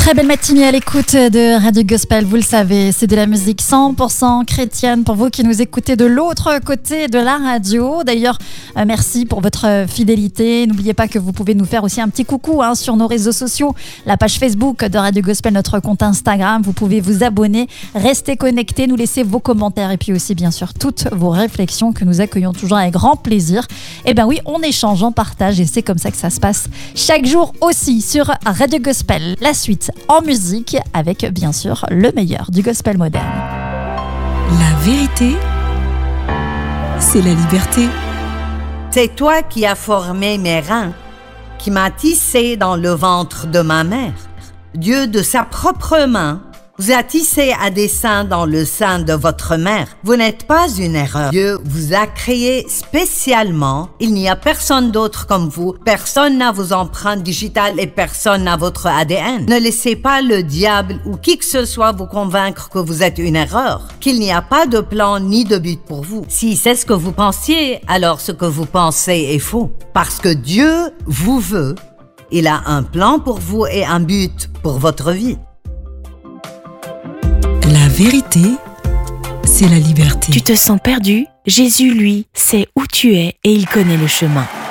Très belle matinée à l'écoute de Radio Gospel, vous le savez, c'est de la musique 100% chrétienne pour vous qui nous écoutez de l'autre côté de la radio. D'ailleurs, merci pour votre fidélité. N'oubliez pas que vous pouvez nous faire aussi un petit coucou sur nos réseaux sociaux, la page Facebook de Radio Gospel, notre compte Instagram. Vous pouvez vous abonner, rester connectés, nous laisser vos commentaires et puis aussi bien sûr toutes vos réflexions que nous accueillons toujours avec grand plaisir. Et ben oui, on échange, on partage et c'est comme ça que ça se passe chaque jour aussi sur Radio Gospel. La suite en musique avec bien sûr le meilleur du gospel moderne. La vérité, c'est la liberté. C'est toi qui as formé mes reins, qui m'as tissé dans le ventre de ma mère. Dieu de sa propre main vous a tissé à dessein dans le sein de votre mère. Vous n'êtes pas une erreur. Dieu vous a créé spécialement. Il n'y a personne d'autre comme vous. Personne n'a vos empreintes digitales et personne n'a votre ADN. Ne laissez pas le diable ou qui que ce soit vous convaincre que vous êtes une erreur, qu'il n'y a pas de plan ni de but pour vous. Si c'est ce que vous pensiez, alors ce que vous pensez est faux. Parce que Dieu vous veut. Il a un plan pour vous et un but pour votre vie. La vérité, c'est la liberté. Tu te sens perdu? Jésus, lui, sait où tu es et il connaît le chemin.